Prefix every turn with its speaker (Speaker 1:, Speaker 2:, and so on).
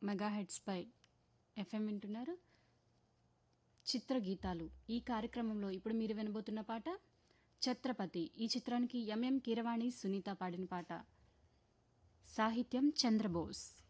Speaker 1: మెగాహెడ్స్పై FM వింటున్నారు. చిత్రగీతాలు ఈ కార్యక్రమంలో ఇప్పుడు మీరు వినబోతున్న పాట ఛత్రపతి. ఈ చిత్రానికి ఎంఎం కీరవాణి సునీత పాడిన పాట. సాహిత్యం చంద్రబోస్.